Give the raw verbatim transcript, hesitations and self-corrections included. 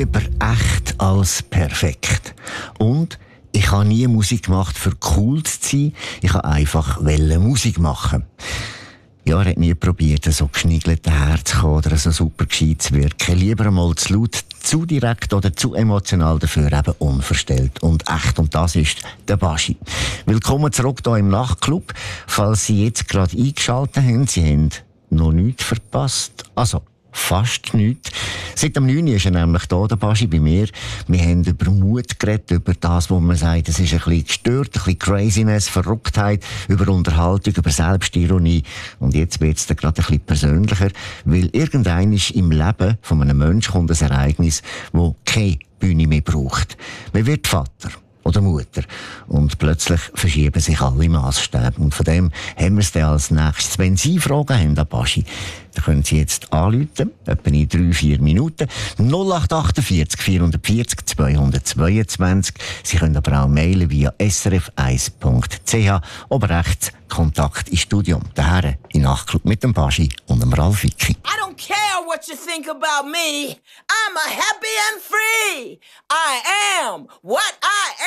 lieber echt als perfekt. Und ich habe nie Musik gemacht, für cool zu sein. Ich wollte einfach Musik machen. Ja, er hat nie probiert, so geschniegelt herzukommen oder so super gescheit zu wirken. Lieber einmal zu laut, zu direkt oder zu emotional, dafür eben unverstellt und echt. Und das ist der Baschi. Willkommen zurück hier im Nachtclub. Falls Sie jetzt gerade eingeschaltet haben, Sie haben noch nichts verpasst. Also, fast nichts. Seit dem neun ist er nämlich da, der Baschi, bei mir. Wir haben über Mut geredet, über das, wo man sagt, es ist ein bisschen gestört, ein bisschen Craziness, Verrücktheit, über Unterhaltung, über Selbstironie. Und jetzt wird es dann gerade ein bisschen persönlicher, weil irgendein ist im Leben von einem Menschen kommt ein Ereignis, das keine Bühne mehr braucht. Man wird Vater oder Mutter. Und plötzlich verschieben sich alle Maßstäbe. Und von dem haben wir es dann als nächstes. Wenn Sie Fragen haben an Baschi, dann können Sie jetzt anrufen, etwa in drei, vier Minuten. null acht achtundvierzig vierhundertvierzig zweihundertzweiundzwanzig. Sie können aber auch mailen via s r f eins punkt c h. Oben rechts Kontakt ins Studium. Daher in Nachtclub mit dem Baschi und dem Ralf Wicki. I don't care what you think about me. I'm a happy and free. I am what I am.